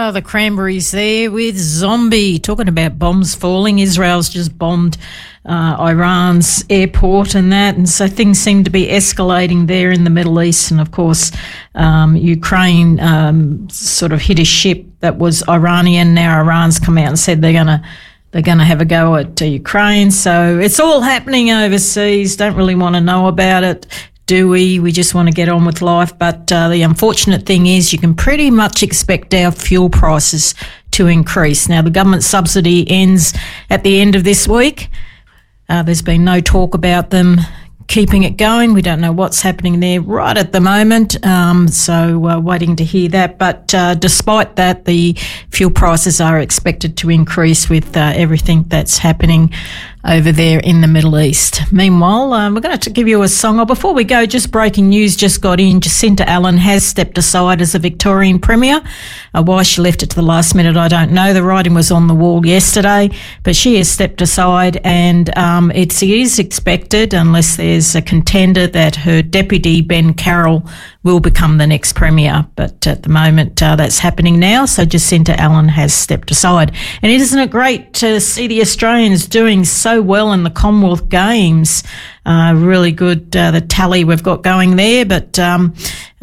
The Cranberries there with Zombie, talking about bombs falling. Israel's just bombed Iran's airport and that, and so things seem to be escalating there in the Middle East. And of course, Ukraine sort of hit a ship that was Iranian. Now Iran's come out and said they're gonna have a go at Ukraine. So it's all happening overseas. Don't really want to know about it, do we? We just want to get on with life. But the unfortunate thing is you can pretty much expect our fuel prices to increase. Now, the government subsidy ends at the end of this week. There's been no talk about them keeping it going. We don't know what's happening there right at the moment. So waiting to hear that. But despite that, the fuel prices are expected to increase with everything that's happening over there in the Middle East. Meanwhile, we're going to give you a song. Before we go, just breaking news just got in. Jacinta Allen has stepped aside as a Victorian Premier. Why she left it to the last minute, I don't know. The writing was on the wall yesterday, but she has stepped aside, and it is expected, unless there's a contender, that her deputy, Ben Carroll, will become the next Premier. But at the moment, that's happening now. So Jacinta Allen has stepped aside. And isn't it great to see the Australians doing so well in the Commonwealth Games? Really good, the tally we've got going there. But